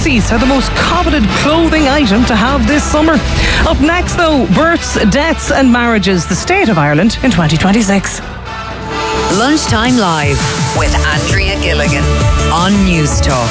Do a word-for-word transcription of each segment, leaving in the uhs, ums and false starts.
Jerseys are the most coveted clothing item to have this summer. Up next though, births, deaths and marriages, the state of Ireland in twenty twenty-six. Lunchtime Live with Andrea Gilligan on News Talk.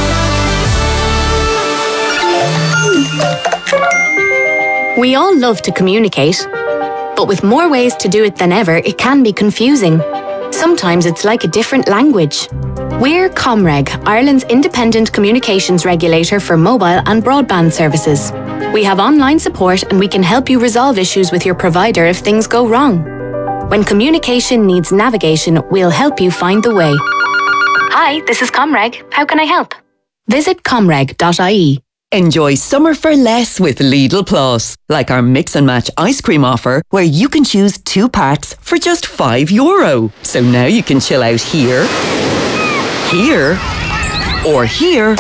We all love to communicate, but with more ways to do it than ever, it can be confusing. Sometimes it's like a different language. We're Comreg, Ireland's independent communications regulator for mobile and broadband services. We have online support and we can help you resolve issues with your provider if things go wrong. When communication needs navigation, we'll help you find the way. Hi, this is Comreg. How can I help? Visit comreg dot I E. Enjoy summer for less with Lidl Plus, like our mix and match ice cream offer where you can choose two packs for just five euro. So now you can chill out here, here, or here,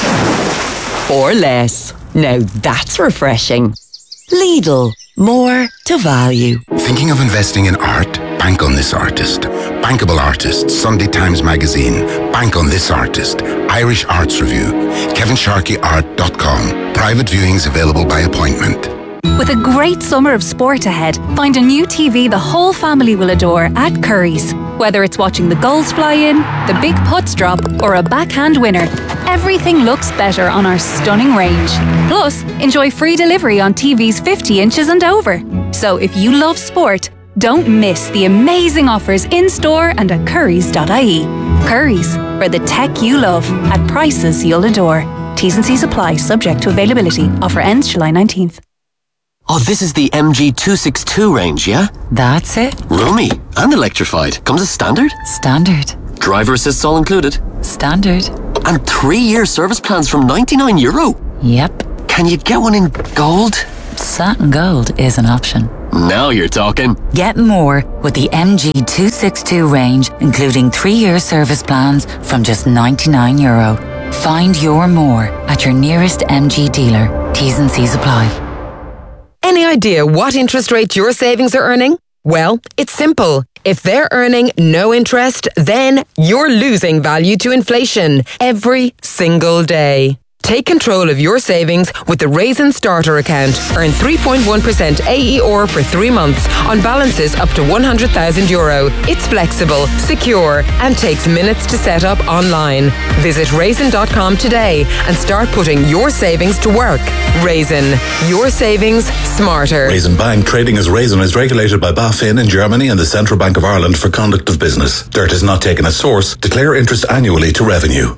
or less. Now that's refreshing. Lidl, more to value. Thinking of investing in art? Bank on this artist. Bankable Artists, Sunday Times Magazine. Bank on this artist. Irish Arts Review. Kevin Sharkey Art dot com. Private viewings available by appointment. With a great summer of sport ahead, find a new T V the whole family will adore at Curry's. Whether it's watching the goals fly in, the big putts drop, or a backhand winner, everything looks better on our stunning range. Plus, enjoy free delivery on T Vs fifty inches and over. So if you love sport, don't miss the amazing offers in-store and at currys dot I E. Curry's, for the tech you love, at prices you'll adore. T's and C's apply, subject to availability. Offer ends July nineteenth. Oh, this is the M G two sixty-two range, yeah? That's it. Roomy and electrified. Comes as standard? Standard. Driver assists all included? Standard. And three-year service plans from ninety-nine euro? Yep. Can you get one in gold? Satin gold is an option. Now you're talking. Get more with the M G two sixty-two range, including three-year service plans from just ninety-nine euro. Find your more at your nearest M G dealer. T's and C's apply. Any idea what interest rate your savings are earning? Well, it's simple. If they're earning no interest, then you're losing value to inflation every single day. Take control of your savings with the Raisin Starter account. Earn three point one percent A E R for three months on balances up to one hundred thousand euro. It's flexible, secure, and takes minutes to set up online. Visit raisin dot com today and start putting your savings to work. Raisin, your savings smarter. Raisin Bank, trading as Raisin, is regulated by BaFin in Germany and the Central Bank of Ireland for conduct of business. Dirt is not taken as source. Declare interest annually to revenue.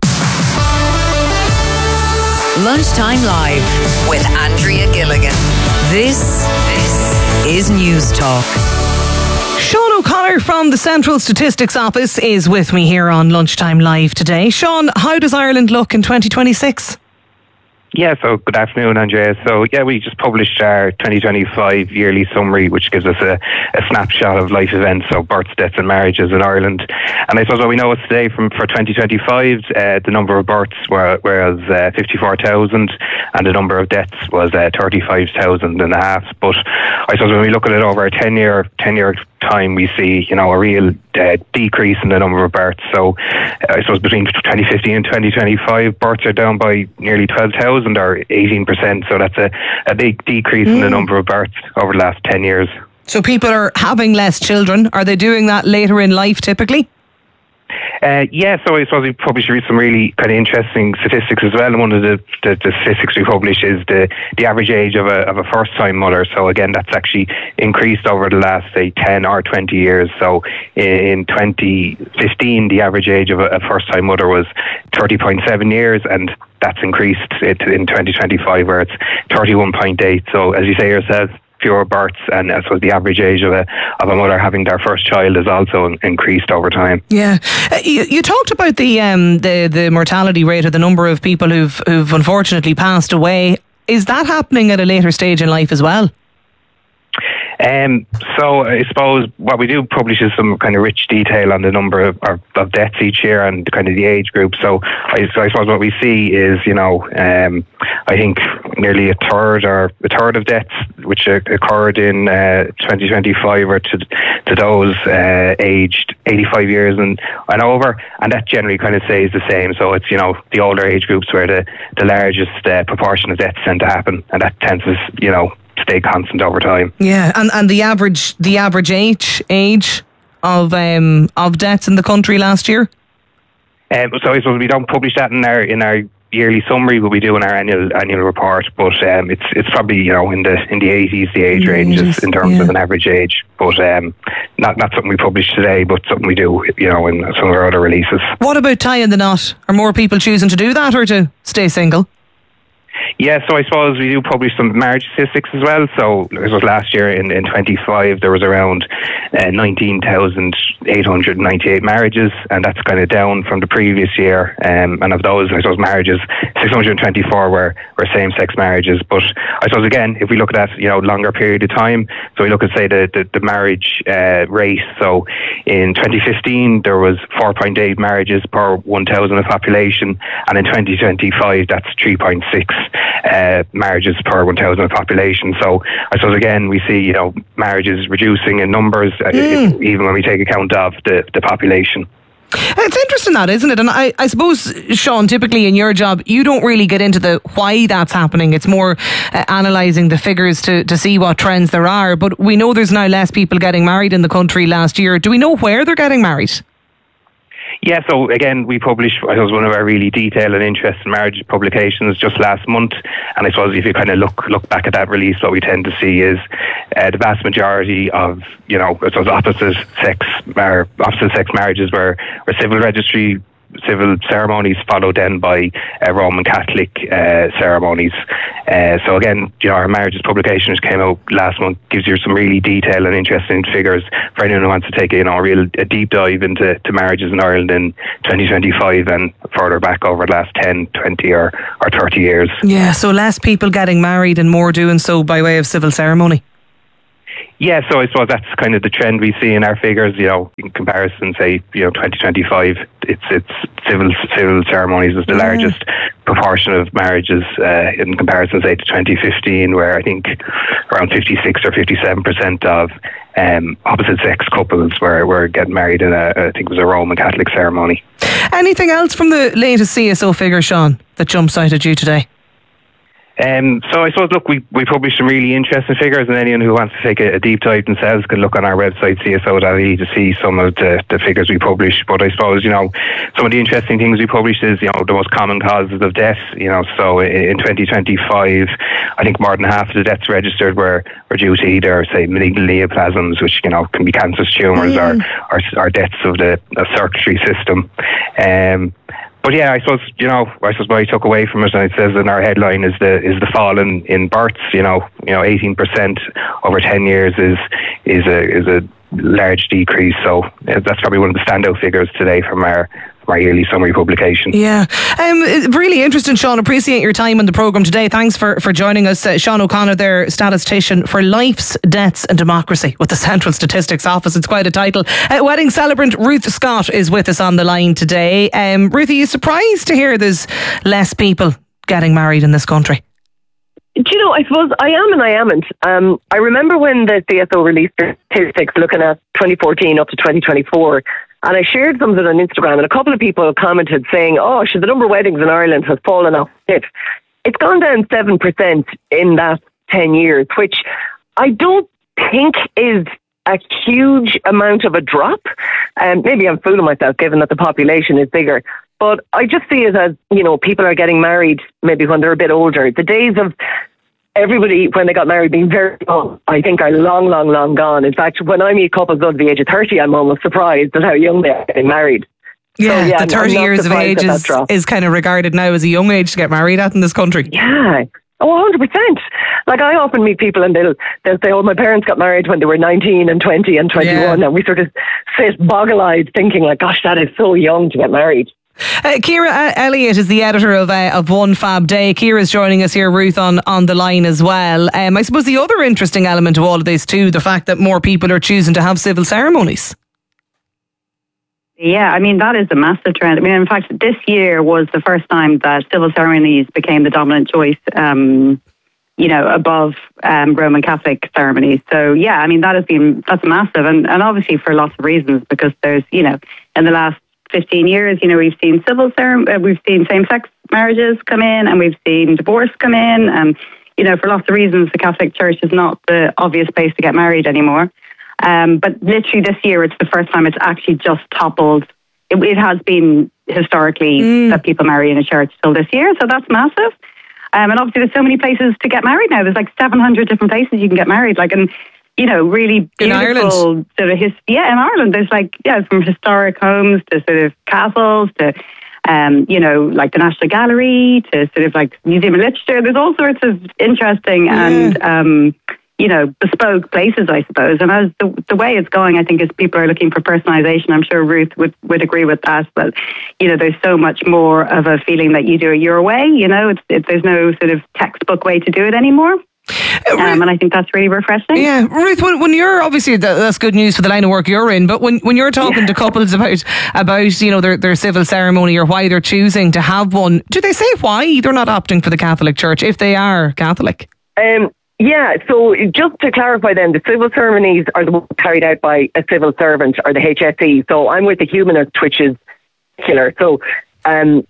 Lunchtime Live with Andrea Gilligan. This, this is News Talk. Sean O'Connor from the Central Statistics Office is with me here on Lunchtime Live today. Sean, how does Ireland look in twenty twenty-six? Yeah, so good afternoon, Andrea. So, yeah, we just published our twenty twenty-five yearly summary, which gives us a, a snapshot of life events, so births, deaths and marriages in Ireland. And I suppose what we know is today from for twenty twenty-five, uh, the number of births were, was uh, fifty-four thousand and the number of deaths was uh, thirty-five thousand and a half. But I suppose when we look at it over a ten-year ten-year time, we see, you know, a real uh, decrease in the number of births. So uh, I suppose between twenty fifteen and twenty twenty-five, births are down by nearly twelve thousand or eighteen percent. So that's a, a big decrease mm. in the number of births over the last ten years. So people are having less children. Are they doing that later in life typically? Uh, yeah, so I suppose we probably should read some really kind of interesting statistics as well. And one of the, the, the statistics we publish is the, the average age of a of a first time mother. So again, that's actually increased over the last say ten or twenty years. So in twenty fifteen, the average age of a, a first time mother was thirty point seven years, and that's increased in twenty twenty-five where it's thirty-one point eight. So as you say yourself, fewer births, and I suppose the average age of a of a mother having their first child is also increased over time. Yeah, uh, you, you talked about the um the the mortality rate, or the number of people who've who've unfortunately passed away. Is that happening at a later stage in life as well? Um, so I suppose what we do publish is some kind of rich detail on the number of, of, of deaths each year and kind of the age group. So I, so I suppose what we see is, you know, um, I think nearly a third or a third of deaths which occurred in uh, twenty twenty-five are to to those uh, aged eighty-five years and, and over, and that generally kind of stays the same. So it's, you know, the older age groups where the, the largest uh, proportion of deaths tend to happen, and that tends to, you know, stay constant over time. Yeah, and, and the average the average age age of um of deaths in the country last year. Um, so I suppose we don't publish that in our in our yearly summary, but we do in our annual annual report. But um, it's it's probably, you know, in the in the eighties, the age ranges in terms yeah. of an average age. But um, not not something we publish today, but something we do, you know, in some of our other releases. What about tying the knot? Are more people choosing to do that or to stay single? Yeah, so I suppose we do publish some marriage statistics as well. So it was last year in, in twenty-five, there was around uh, nineteen thousand eight hundred ninety-eight marriages, and that's kind of down from the previous year. Um, and of those, I suppose marriages, six hundred twenty-four were, were same-sex marriages. But I suppose, again, if we look at that, you know, longer period of time, so we look at, say, the, the, the marriage uh, rate. So in twenty fifteen, there was four point eight marriages per one thousand of population, and in twenty twenty-five, that's three point six. Uh, marriages per one thousand of population. So I suppose, again, we see, you know, marriages reducing in numbers, mm. uh, even when we take account of the, the population. It's interesting, that, isn't it? And I, I suppose, Sean, typically in your job, you don't really get into the why that's happening. It's more uh, analysing the figures to, to see what trends there are. But we know there's now less people getting married in the country last year. Do we know where they're getting married? Yeah, so again, we published, I suppose, one of our really detailed and interesting marriage publications just last month. And I suppose if you kind of look look back at that release, what we tend to see is uh, the vast majority of, you know, I suppose opposite sex, or opposite sex marriages were, were civil registry civil ceremonies, followed then by uh, Roman Catholic uh, ceremonies. Uh, so again, you know, our marriages publication, which came out last month, gives you some really detailed and interesting figures for anyone who wants to take a, you know, a real a deep dive into to marriages in Ireland in twenty twenty-five and further back over the last ten, twenty or, or thirty years. Yeah, so less people getting married and more doing so by way of civil ceremony. Yeah, so I suppose that's kind of the trend we see in our figures. You know, in comparison, say, you know, twenty twenty-five, it's it's civil civil ceremonies is the yeah. largest proportion of marriages uh, in comparison, say, to twenty fifteen, where I think around fifty-six or fifty-seven percent of um, opposite sex couples were, were getting married in a, I think it was a Roman Catholic ceremony. Anything else from the latest C S O figure, Sean, that jumps out at you today? Um, so I suppose, look, we, we published some really interesting figures, and anyone who wants to take a, a deep dive themselves can look on our website, C S O dot I E, to see some of the, the figures we publish. But I suppose, you know, some of the interesting things we published is, you know, the most common causes of death. You know, so in twenty twenty-five, I think more than half of the deaths registered were, were due to either, say, malignant neoplasms, which, you know, can be cancerous tumours, mm. or, or, or deaths of the, the circulatory system. Um, But yeah, I suppose, you know, I suppose what I took away from it, and it says in our headline, is the is the fall in, in births. You know, you know, eighteen percent over ten years is is a is a large decrease. So that's probably one of the standout figures today from our our yearly summary publication. Yeah, um, really interesting, Sean. Appreciate your time on the programme today. Thanks for, for joining us. Uh, Sean O'Connor there, statistician for Life's, Deaths and Democracy with the Central Statistics Office. It's quite a title. Uh, wedding celebrant Ruth Scott is with us on the line today. Um, Ruth, are you surprised to hear there's less people getting married in this country? Do you know, I suppose I am and I amn't. Um, I remember when the C S O released their statistics looking at twenty fourteen up to twenty twenty-four, and I shared some of it on Instagram, and a couple of people commented saying, oh, should the number of weddings in Ireland has fallen off a cliff. It's gone down seven percent in that ten years, which I don't think is a huge amount of a drop. Um, maybe I'm fooling myself given that the population is bigger. But I just see it as, you know, people are getting married maybe when they're a bit older. The days of everybody, when they got married, being very young, I think are long, long, long gone. In fact, when I meet couples under the age of thirty, I'm almost surprised at how young they are getting married. Yeah, so, yeah the thirty years of age is, is kind of regarded now as a young age to get married at in this country. Yeah. Oh, one hundred percent. Like, I often meet people and they'll, they'll say, oh, my parents got married when they were nineteen and twenty and twenty-one. Yeah. And we sort of sit boggle-eyed thinking, like, gosh, that is so young to get married. Uh, Ciara uh, Elliott is the editor of uh, of One Fab Day. Ciara's joining us here, Ruth, on, on the line as well. Um, I suppose the other interesting element of all of this too, the fact that more people are choosing to have civil ceremonies. Yeah, I mean, that is a massive trend. I mean, in fact, this year was the first time that civil ceremonies became the dominant choice, um, you know, above um, Roman Catholic ceremonies. So, yeah, I mean, that has been, that's massive. And, and obviously for lots of reasons, because there's, you know, in the last fifteen years, you know, we've seen civil ceremonies, we've seen same-sex marriages come in, and we've seen divorce come in. And, you know, for lots of reasons, the Catholic Church is not the obvious place to get married anymore. Um, but literally this year, it's the first time it's actually just toppled. It, it has been historically mm. that people marry in a church till this year, so that's massive. Um, and obviously, there's so many places to get married now. There's like seven hundred different places you can get married. Like, and you know, really beautiful. In Ireland, sort of his, yeah, in Ireland, there's like yeah, from historic homes to sort of castles to. Um, you know, like the National Gallery to sort of like Museum of Literature. There's all sorts of interesting yeah. and, um, you know, bespoke places, I suppose. And as the, the way it's going, I think, is people are looking for personalisation. I'm sure Ruth would, would agree with that, but, you know, there's so much more of a feeling that you do it your way, you know, it's, it, there's no sort of textbook way to do it anymore. Um, and I think that's really refreshing. Yeah, Ruth, when, when you're obviously that, that's good news for the line of work you're in, but when, when you're talking yeah. to couples about about you know their their civil ceremony or why they're choosing to have one, do they say why they're not opting for the Catholic Church if they are Catholic? Um, yeah. So just to clarify, then, the civil ceremonies are the ones carried out by a civil servant or the H S E. So I'm with the humanist, which is killer. So um,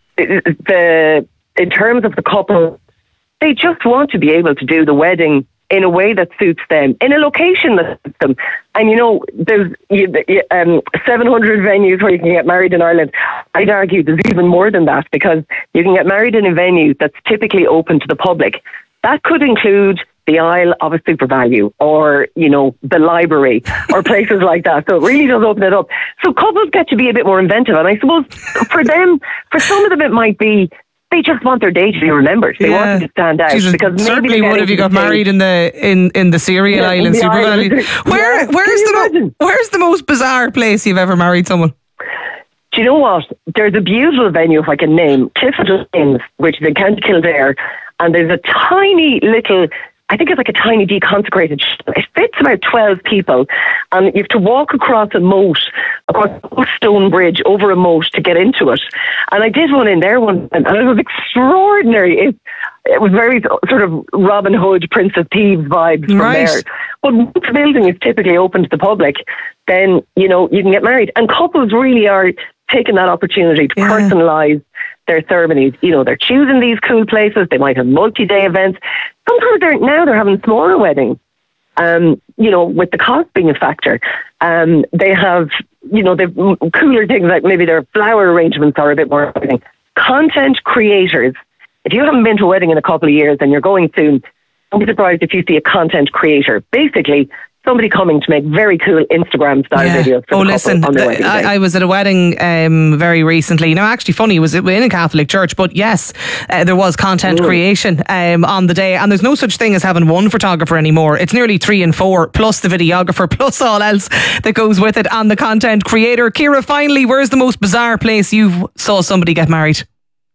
the in terms of the couple. They just want to be able to do the wedding in a way that suits them, in a location that suits them. And, you know, there's um, seven hundred venues where you can get married in Ireland. I'd argue there's even more than that, because you can get married in a venue that's typically open to the public. That could include the Isle of a Super Value or, you know, the library or places like that. So it really does open it up. So couples get to be a bit more inventive. And I suppose for them, for some of them, it might be they just want their day to be remembered. They yeah. want to stand out. Jesus, because certainly would if you got married in the in, in the Cereal yeah, Island, Super Valley. Where yeah, where's the mo- where's the most bizarre place you've ever married someone? Do you know what? There's a beautiful venue, if I can name, Clifford Lanes, which is in County Kildare, and there's a tiny little. I think it's like a tiny deconsecrated. It fits about twelve people, and you have to walk across a moat, across a stone bridge over a moat to get into it. And I did one in there one, and it was extraordinary. It, it was very sort of Robin Hood, Prince of Thieves vibes from right. there. But once the building is typically open to the public, then you know you can get married, and couples really are taking that opportunity to yeah. personalise their ceremonies. You know, they're choosing these cool places. They might have multi-day events. Sometimes they're now they're having smaller weddings. Um, you know, with the cost being a factor, um, they have you know they've cooler things like maybe their flower arrangements are a bit more exciting. Content creators. If you haven't been to a wedding in a couple of years and you're going soon, don't be surprised if you see a content creator. Basically, somebody coming to make very cool Instagram style yeah. videos for oh, the listen, couple on their wedding I, day. I was at a wedding um, very recently. Now, actually, funny, it was in a Catholic church, but yes, uh, there was content mm. creation um, on the day, and there's no such thing as having one photographer anymore. It's nearly three and four, plus the videographer, plus all else that goes with it, and the content creator. Ciara, finally, where's the most bizarre place you saw somebody get married?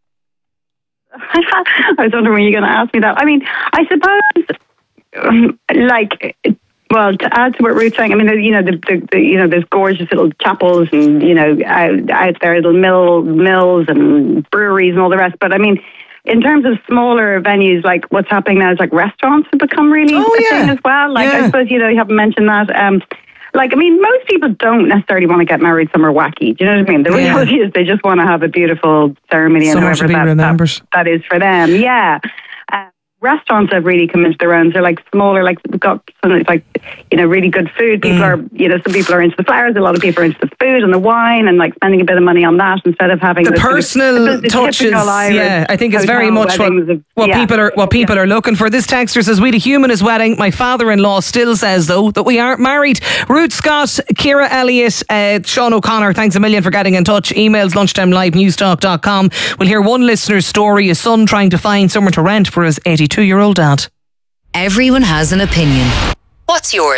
I was wondering when you're going to ask me that. I mean, I suppose, um, like... Well, to add to what Ruth's saying, I mean, you know, the, the, the you know, there's gorgeous little chapels and you know, out, out there, little mill mills and breweries and all the rest. But I mean, in terms of smaller venues, like what's happening now is like restaurants have become really oh, a yeah. thing as well. Like yeah. I suppose you know you haven't mentioned that. Um, like I mean, most people don't necessarily want to get married somewhere wacky. Do you know what I mean? The yeah. reality is they just want to have a beautiful ceremony and Someone however that, that that is for them. Yeah. Uh, Restaurants have really come into their own. They're like smaller, like we've got some like you know really good food. People mm. are you know some people are into the flowers. A lot of people are into the food and the wine and like spending a bit of money on that instead of having the, the personal sort of, the, the touches. Yeah, I think it's very much what, of, what yeah. people are what people yeah. are looking for. This texter says, "We had a humanist wedding. My father-in-law still says though that we aren't married." Ruth Scott, Ciara Elliott, uh, Sean O'Connor. Thanks a million for getting in touch. Emails lunchtime live newstalk dot com. We'll hear one listener's story. A son trying to find somewhere to rent for his eighty-two year old dad. Everyone has an opinion. What's yours?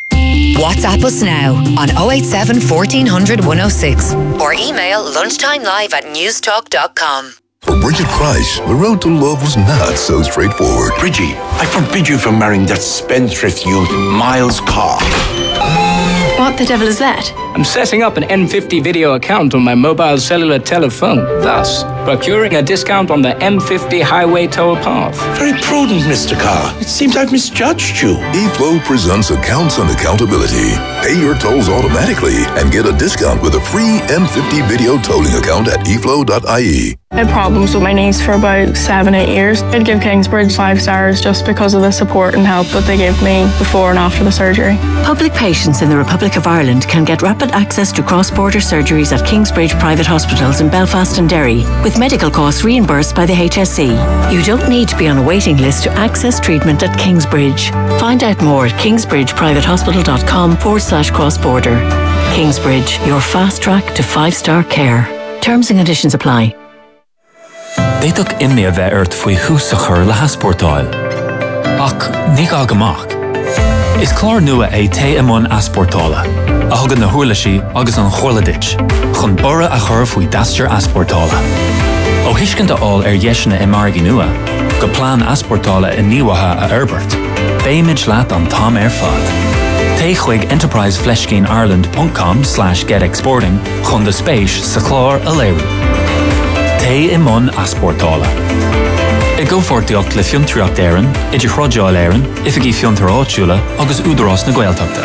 WhatsApp us now on oh eight seven, fourteen hundred, one oh six or email lunchtimelive at newstalk dot com. For Bridget Price, the road to love was not so straightforward. Bridgie, I forbid you from marrying that spendthrift youth, Miles Carr. What the devil is that? I'm setting up an N fifty video account on my mobile cellular telephone, thus procuring a discount on the M fifty highway toll path. Very prudent, Mister Carr. It seems I've misjudged you. eFlow presents Accounts and Accountability. Pay your tolls automatically and get a discount with a free M fifty video tolling account at e flow dot I E. I had problems with my knees for about seven, eight years. I'd give Kingsbridge five stars just because of the support and help that they gave me before and after the surgery. Public patients in the Republic of Ireland can get rapid access to cross-border surgeries at Kingsbridge private hospitals in Belfast and Derry, with medical costs reimbursed by the H S E. You don't need to be on a waiting list to access treatment at Kingsbridge. Find out more at kingsbridgeprivatehospital.com forward slash cross-border. Kingsbridge, your fast track to five-star care. Terms and conditions apply. Déadach imní a bheith airt faoi hús a chur le haspórtáil. Ach, ní gá gamach. Is clár nua é té imón aspórtála, a thugann na huirlaisí agus an chorladit, chun bora a chur faoi dastear aspórtála. Ó hiiscint aáil ar dheisina i margaí nua, go plán aspórtála in níomhatha a Herbert, béimiid leat an tám ar fad. Té chuig enterprisefleshgaineIreland.com slash getexporting chun de spéis sa chlár a léirú. Té imón aspórtála. I go fortiocht le fiontraíocht éireann, idir chroideáil éireann, ifigí fiontar áitiúla agus údarás na Gaeltachta.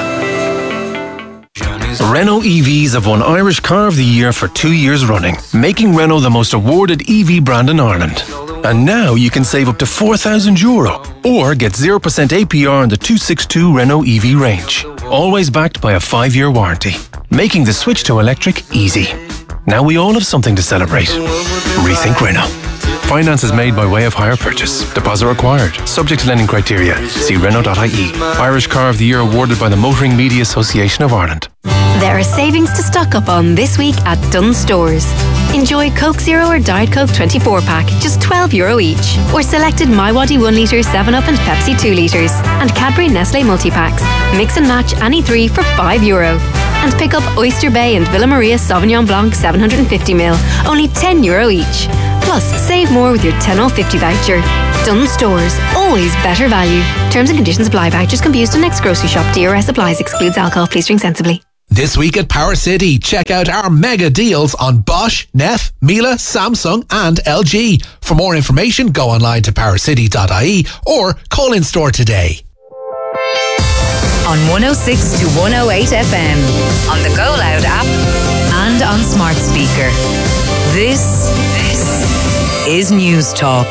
Renault E Vs have won Irish Car of the Year for two years running, making Renault the most awarded E V brand in Ireland. And now you can save up to four thousand euro or get zero percent A P R on the two sixty-two Renault E V range, always backed by a five-year warranty, making the switch to electric easy. Now we all have something to celebrate. Rethink Renault. Finance is made by way of hire purchase. Deposit required. Subject to lending criteria. See Renault dot I E. Irish Car of the Year awarded by the Motoring Media Association of Ireland. There are savings to stock up on this week at Dunnes Stores. Enjoy Coke Zero or Diet Coke twenty-four pack, just twelve euro each. Or selected MiWadi one litre, seven up and Pepsi two litres. And Cadbury Nestle multi-packs. Mix and match any three for five euro. And pick up Oyster Bay and Villa Maria Sauvignon Blanc seven hundred fifty milliliters, only ten euro each. Plus, save more with your ten off fifty voucher. Dunnes Stores, always better value. Terms and conditions apply. Vouchers can be used in next grocery shop. D R S applies. Excludes alcohol. Please drink sensibly. This week at Power City, check out our mega deals on Bosch, Neff, Miele, Samsung and L G. For more information, go online to power city dot I E or call in store today. On one oh six to one oh eight F M, on the Go Loud app and on smart speaker. This, this is News Talk.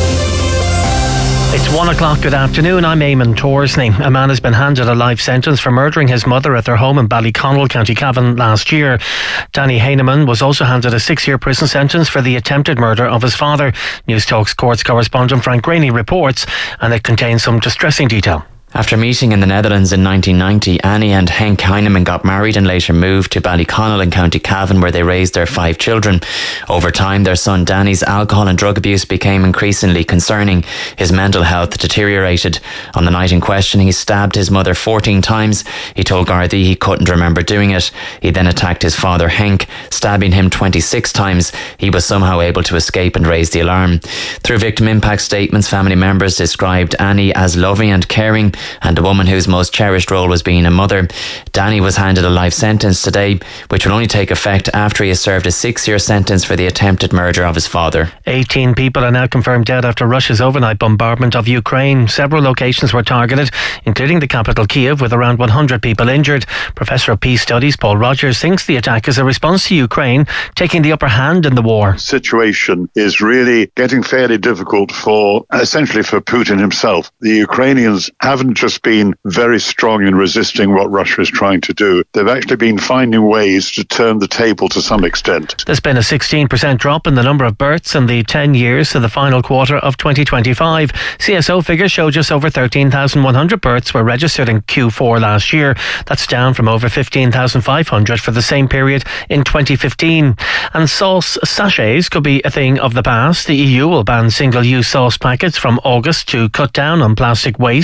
It's one o'clock. Good afternoon. I'm Eamon Torsney. A man has been handed a life sentence for murdering his mother at their home in Ballyconnell, County Cavan last year. Danny Heineman was also handed a six-year prison sentence for the attempted murder of his father. News Talk's courts correspondent Frank Graney reports, and it contains some distressing detail. After meeting in the Netherlands in nineteen ninety, Annie and Henk Heineman got married and later moved to Ballyconnell in County Cavan, where they raised their five children. Over time, their son Danny's alcohol and drug abuse became increasingly concerning. His mental health deteriorated. On the night in question, he stabbed his mother fourteen times. He told Gardaí he couldn't remember doing it. He then attacked his father Henk, stabbing him twenty-six times. He was somehow able to escape and raise the alarm. Through victim impact statements, family members described Annie as loving and caring, and a woman whose most cherished role was being a mother. Danny was handed a life sentence today, which will only take effect after he has served a six-year sentence for the attempted murder of his father. eighteen people are now confirmed dead after Russia's overnight bombardment of Ukraine. Several locations were targeted, including the capital Kiev, with around one hundred people injured. Professor of Peace Studies Paul Rogers thinks the attack is a response to Ukraine taking the upper hand in the war. Situation is really getting fairly difficult for, essentially for Putin himself. The Ukrainians haven't just been very strong in resisting what Russia is trying to do. They've actually been finding ways to turn the table to some extent. There's been a sixteen percent drop in the number of births in the ten years to the final quarter of twenty twenty-five. C S O figures show just over thirteen thousand one hundred births were registered in Q four last year. That's down from over fifteen thousand five hundred for the same period in twenty fifteen. And sauce sachets could be a thing of the past. The E U will ban single-use sauce packets from August to cut down on plastic waste. ten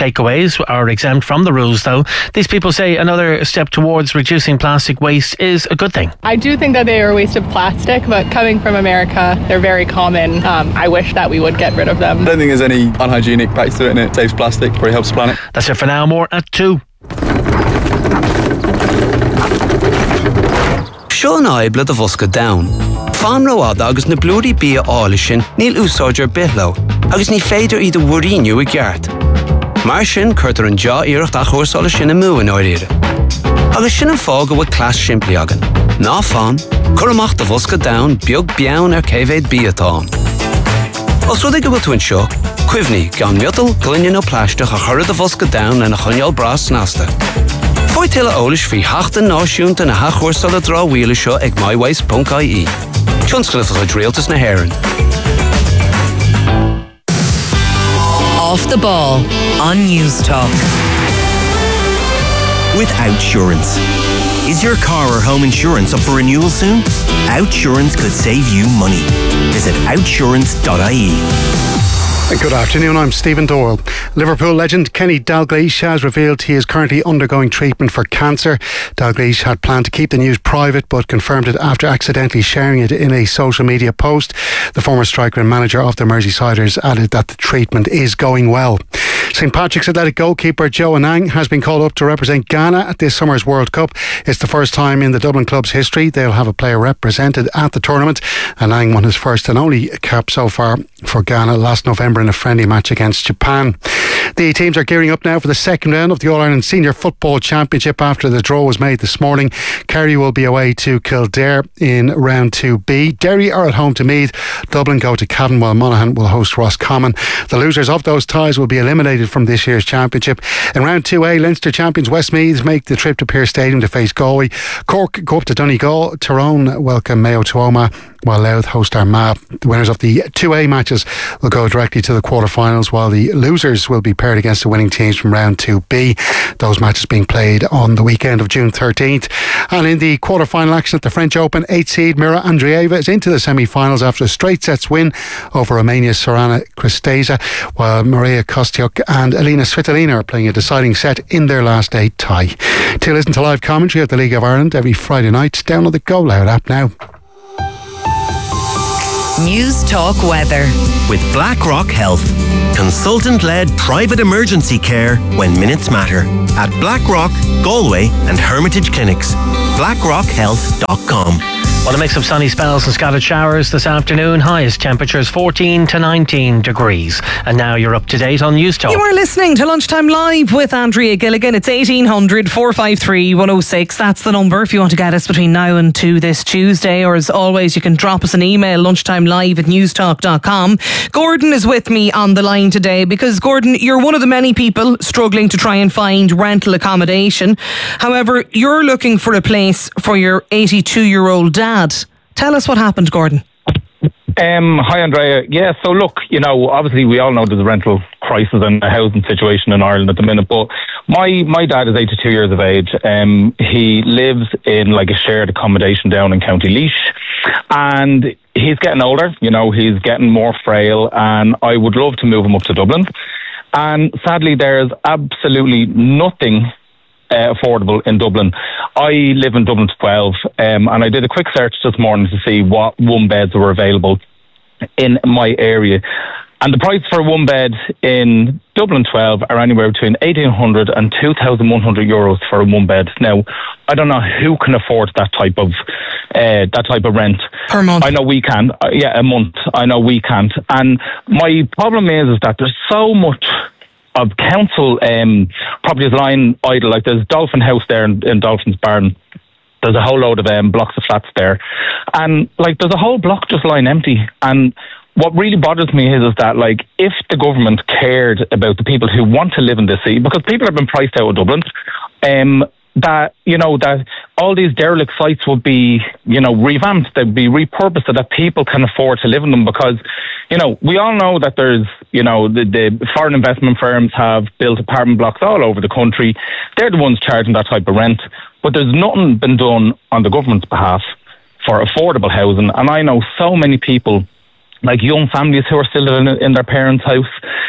takeaways are exempt from the rules, though. These people say another step towards reducing plastic waste is a good thing. I do think that they are a waste of plastic, but coming from America, they're very common. Um, I wish that we would get rid of them. I don't think there's any unhygienic practice to it, and it saves plastic, probably helps the planet. That's it for now. More at two. Sean Ibla the Vuska down. Fan road agus na blúri bia álishin níl úsáidir bithlo, agus ní féidir iad wuríniu I gart. Mar sin curtar an jaw iirecht a chóirsála sin a múin áiríre. Agus sin an fág a bhfuil clas siimplí agan. Ná fan, cur amach the Vuska down beag bean ar cévéid biatán. Os rud ag go bhfuil seo, cuimhní gan miotal glunne ó pláisteach a chur the Vuska down and a chunneal bras nasta. Fói tile ólis fi hachtan náisiúnta na hachhórsala drá wheelie seo ag myways dot I E. Tionscliffe Realtas na Héireann. Off the ball on News Talk. With Outsurance. Is your car or home insurance up for renewal soon? Outsurance could save you money. Visit outsurance dot I E. Good afternoon, I'm Stephen Doyle. Liverpool legend Kenny Dalglish has revealed he is currently undergoing treatment for cancer. Dalglish had planned to keep the news private but confirmed it after accidentally sharing it in a social media post. The former striker and manager of the Merseysiders added that the treatment is going well. Saint Patrick's Athletic goalkeeper Joe Anang has been called up to represent Ghana at this summer's World Cup. It's the first time in the Dublin club's history they'll have a player represented at the tournament. Anang won his first and only cap so far for Ghana last November in a friendly match against Japan. The teams are gearing up now for the second round of the All-Ireland Senior Football Championship after the draw was made this morning. Kerry will be away to Kildare in round two B. Derry are at home to Meath. Dublin go to Cavan while Monaghan will host Roscommon. The losers of those ties will be eliminated from this year's championship. In round two A, Leinster champions Westmeath make the trip to Pearse Stadium to face Galway. Cork go up to Donegal. Tyrone welcome Mayo to Omagh, while Louth host Armagh. The winners of the two A matches will go directly to the quarterfinals, while the losers will be paired against the winning teams from round two B. Those matches being played on the weekend of June thirteenth. And in the quarterfinal action at the French Open, eight seed Mira Andreeva is into the semi-finals after a straight sets win over Romania's Sorana Cristeza, while Maria Kostyuk and Elina Svitolina are playing a deciding set in their last eight tie. To listen to live commentary of the League of Ireland every Friday night, download the Go Loud app now. News Talk Weather. With BlackRock Health. Consultant-led private emergency care when minutes matter. At BlackRock, Galway and Hermitage Clinics. blackrock health dot com. Well, a mix of sunny spells and scattered showers this afternoon. Highest temperatures fourteen to nineteen degrees. And now you're up to date on News Talk. You are listening to Lunchtime Live with Andrea Gilligan. It's eighteen hundred, four five three, one oh six. That's the number if you want to get us between now and two this Tuesday. Or as always, you can drop us an email, lunchtimelive at newstalk dot com. Gordon is with me on the line today because, Gordon, you're one of the many people struggling to try and find rental accommodation. However, you're looking for a place for your eighty-two-year-old dad. Tell us what happened, Gordon. Um, hi, Andrea. Yeah, so look, you know, obviously we all know there's a rental crisis and a housing situation in Ireland at the minute, but my, my dad is eighty-two years of age. Um, he lives in like a shared accommodation down in County Laois, and he's getting older, you know, he's getting more frail, and I would love to move him up to Dublin. And sadly, there's absolutely nothing Uh, affordable in Dublin. I live in Dublin twelve, um, and I did a quick search this morning to see what one beds were available in my area. And the price for a one bed in Dublin twelve are anywhere between eighteen hundred and two thousand one hundred euros for a one bed. Now, I don't know who can afford that type of uh, that type of rent per month. I know we can. Uh, yeah, a month. I know we can't. And my problem is, is that there's so much of council um, properties lying idle. Like there's Dolphin House there in, in Dolphin's Barn. There's a whole load of um, blocks of flats there. And like there's a whole block just lying empty. And what really bothers me is, is that like if the government cared about the people who want to live in this city, because people have been priced out of Dublin, um, that, you know, that all these derelict sites would be, you know, revamped, they'd be repurposed so that people can afford to live in them. Because, you know, we all know that there's, you know, the, the foreign investment firms have built apartment blocks all over the country. They're the ones charging that type of rent. But there's nothing been done on the government's behalf for affordable housing. And I know so many people, like young families who are still living in their parents' house,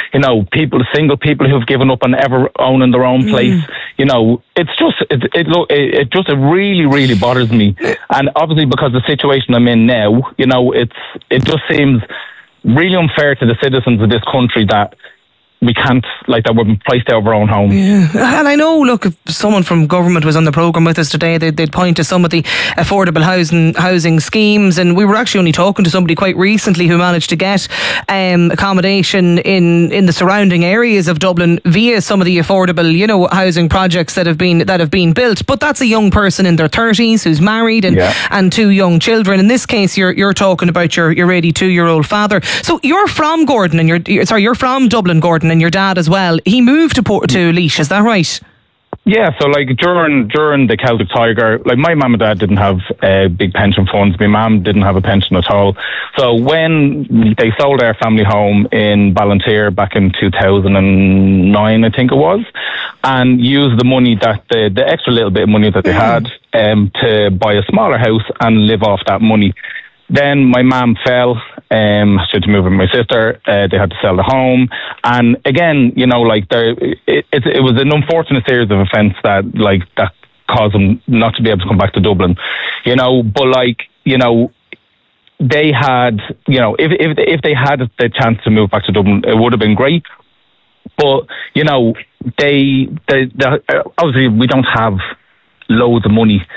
you know, people, single people who've given up on ever owning their own place. Mm. You know, it's just, it, it, it, it just, it really, really bothers me. And obviously because the situation I'm in now, you know, it's, it just seems really unfair to the citizens of this country that we can't, like, that we're priced out of our own home. Yeah. And I know, look, if someone from government was on the programme with us today, they'd, they'd point to some of the affordable housing housing schemes, and we were actually only talking to somebody quite recently who managed to get um, accommodation in, in the surrounding areas of Dublin via some of the affordable, you know, housing projects that have been that have been built. But that's a young person in their thirties who's married and, yeah. and two young children. In this case, you're you're talking about your your eighty-two-year-old father. So you're from Gordon, and you're sorry, you're from Dublin, Gordon, and your dad as well. He moved to Port to Laois, is that right? Yeah, so like during during the Celtic Tiger, like my mum and dad didn't have uh, big pension funds. My mum didn't have a pension at all. So when they sold our family home in Ballantyre back in two thousand nine, I think it was, and used the money that the, the extra little bit of money that they had um, to buy a smaller house and live off that money. Then my mum fell, um, she had to move with my sister, uh, they had to sell the home, and again, you know, like, there, it, it, it was an unfortunate series of events that, like, that caused them not to be able to come back to Dublin, you know, but, like, you know, they had, you know, if, if, if they had the chance to move back to Dublin, it would have been great, but, you know, they, they, they obviously we don't have loads of money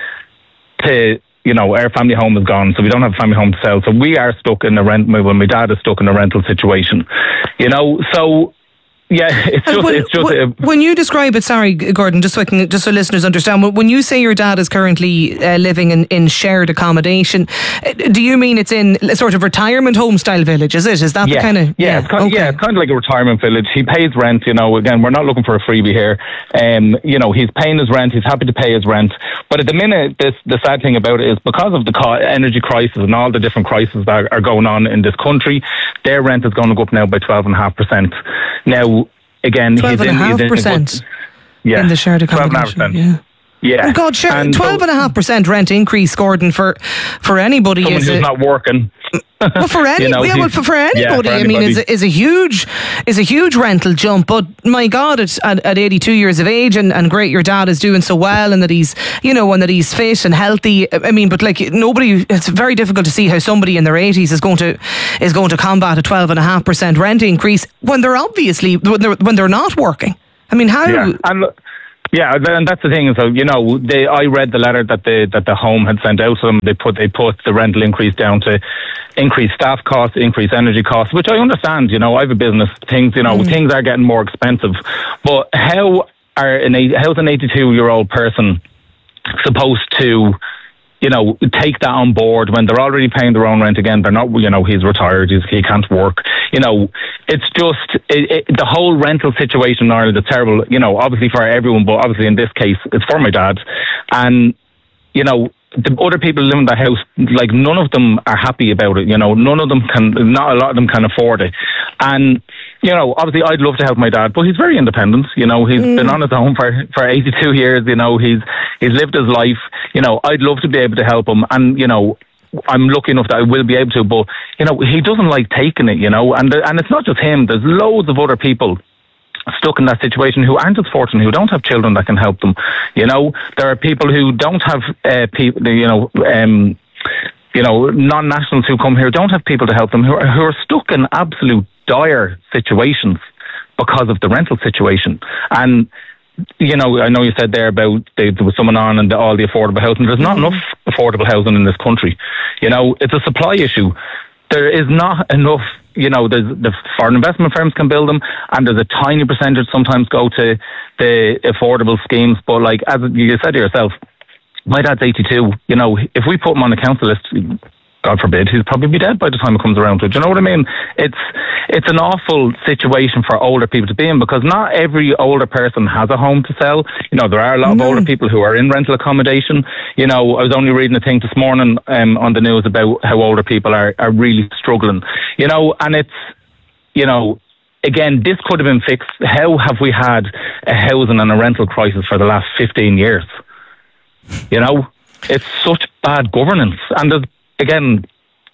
to, you know, our family home is gone, so we don't have a family home to sell. So we are stuck in a rent. Well, my dad is stuck in a rental situation. You know, so yeah, it's just, when, it's just. When, uh, when you describe it, sorry, Gordon, just so I can, just so listeners understand, when you say your dad is currently uh, living in, in shared accommodation, do you mean it's in a sort of retirement home style village? Is it? Is that yeah, the kind of? Yeah, yeah, it's kind, okay. yeah, it's kind of like a retirement village. He pays rent. You know, again, we're not looking for a freebie here. Um, you know, he's paying his rent. He's happy to pay his rent. But at the minute, this the sad thing about it is because of the co- energy crisis and all the different crises that are going on in this country, their rent is going to go up now by twelve and a half percent. Now. Again, twelve and a half percent yeah, in the shared accommodation. Yeah. Yeah. Oh God, share, and twelve and a half percent rent increase, Gordon, for for anybody. Someone is who's a, not working. Well, for any, you know, yeah, well, for, for anybody, yeah, for I mean, is a, is a huge is a huge rental jump. But my God, at, at, at eighty-two years of age, and, and great, your dad is doing so well, and that he's, you know, and that he's fit and healthy. I mean, but like nobody, it's very difficult to see how somebody in their eighties is going to is going to combat a twelve and a half percent rent increase when they're obviously when they're when they're not working. I mean, how? Yeah, and yeah, and that's the thing. So you know, they, I read the letter that the that the home had sent out to them. They put they put the rental increase down to increase staff costs, increase energy costs, which I understand. You know, I have a business. Things you know, mm. things are getting more expensive. But how are an how's an eighty-two year old person supposed to, you know, take that on board when they're already paying their own rent again? They're not, you know, he's retired, he's, he can't work. You know, it's just, it, it, the whole rental situation in Ireland is terrible, you know, obviously for everyone, but obviously in this case, it's for my dad. And, you know, the other people who live in the house, like none of them are happy about it, you know, none of them can, not a lot of them can afford it. And, you know, obviously I'd love to help my dad, but he's very independent, you know, he's mm. been on his own for, for eighty-two years, you know, he's, he's lived his life, you know, I'd love to be able to help him, and, you know, I'm lucky enough that I will be able to, but, you know, he doesn't like taking it, you know, and, and it's not just him, there's loads of other people stuck in that situation who aren't as fortunate, who don't have children that can help them, you know, there are people who don't have uh, people, you know, um, you know, non-nationals who come here don't have people to help them, who are, who are stuck in absolute dire situations because of the rental situation. And, you know, I know you said there about they, there was someone on and the, all the affordable housing. There's not enough affordable housing in this country. You know, it's a supply issue. There is not enough, you know, there's, the foreign investment firms can build them, and there's a tiny percentage sometimes go to the affordable schemes. But like, as you said to yourself, my dad's eighty-two, you know, if we put him on the council list, God forbid, he'll probably be dead by the time it comes around to it. Do you know what I mean? It's it's an awful situation for older people to be in, because not every older person has a home to sell. You know, there are a lot no. of older people who are in rental accommodation. You know, I was only reading a thing this morning um, on the news about how older people are, are really struggling. You know, and it's, you know, again, this could have been fixed. How have we had a housing and a rental crisis for the last fifteen years? You know, it's such bad governance. And there's, again,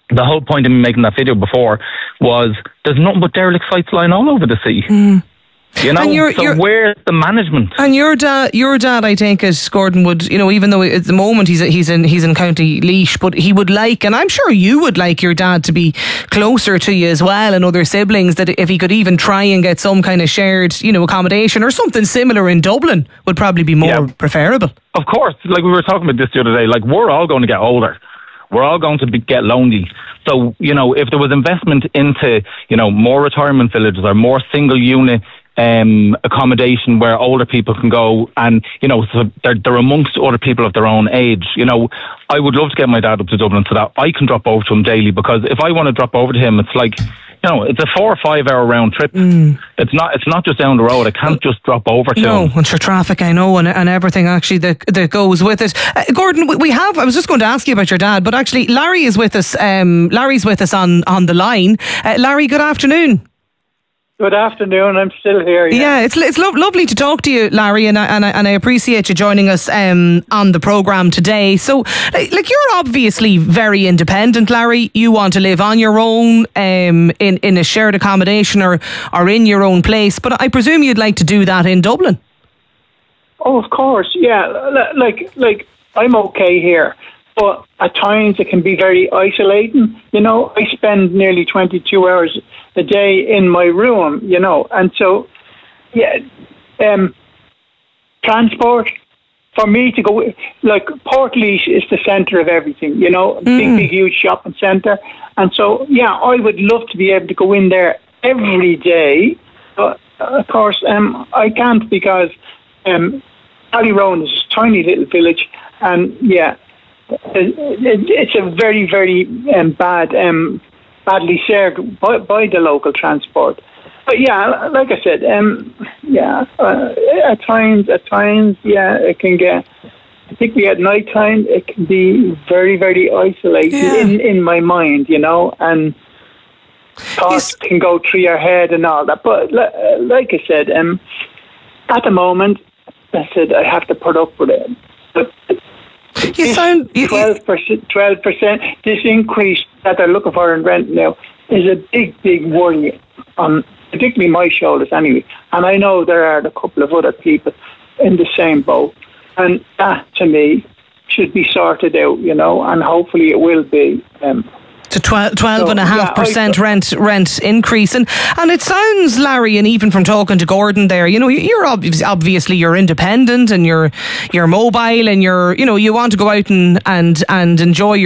the whole point of me making that video before was there's nothing but derelict sites lying all over the city. Mm. You know, And you're- so you're- where's the management? And your dad, your dad, I take it, Gordon, would, you know, even though at the moment he's he's in he's in County Laois, but he would like, and I'm sure you would like your dad to be closer to you as well and other siblings. That if he could even try and get some kind of shared, you know, accommodation or something similar in Dublin, would probably be more Yeah. preferable. Of course, like we were talking about this the other day, like we're all going to get older. We're all going to be, get lonely. So, you know, if there was investment into, you know, more retirement villages or more single unit um, accommodation where older people can go and, you know, so they're, they're amongst other people of their own age, you know, I would love to get my dad up to Dublin so that I can drop over to him daily, because if I want to drop over to him, it's like, you know, it's a four or five hour round trip. Mm. It's not It's not just down the road. I can't just drop over to No, him. and sure, traffic, I know, and, and everything actually that that goes with it. Uh, Gordon, we- we have, I was just going to ask you about your dad, but actually Larry is with us, um, Larry's with us on, on the line. Uh, Larry, good afternoon. Good afternoon. I'm still here. Yeah, Yeah, it's it's lo- lovely to talk to you, Larry, and I, and I, and I appreciate you joining us um, on the programme today. So, like, like, you're obviously very independent, Larry. You want to live on your own, um, in, in a shared accommodation or, or in your own place, but I presume you'd like to do that in Dublin. Oh, of course. Yeah, L- like like I'm okay here, but at times it can be very isolating. You know, I spend nearly twenty-two hours a day in my room. You know, and so yeah, um, transport for me to go, like Portlaoise is the centre of everything. You know, big big huge shopping centre, and so yeah, I would love to be able to go in there every day. But of course, um, I can't because. Um, Ballyroan is a tiny little village, and yeah, it, it, it's a very, very um, bad, um, badly served by, by the local transport. But yeah, like I said, um, yeah, uh, at times, at times, yeah, it can get, particularly at night time, it can be very, very isolated Yeah. in, in my mind, you know, and thoughts can go through your head and all that. But li- like I said, um, at the moment, I said I have to put up with it. But You sound twelve percent. Twelve percent. This increase that they're looking for in rent now is a big, big worry on particularly my shoulders, anyway. And I know there are a couple of other people in the same boat, and that to me should be sorted out, you know. And hopefully it will be. Um, To twelve, twelve So, and a half yeah, percent I- rent rent increase, and and it sounds, Larry, and even from talking to Gordon there, you know, you're obviously, obviously you're independent and you're you're mobile and you're, you know, you want to go out and and and enjoy your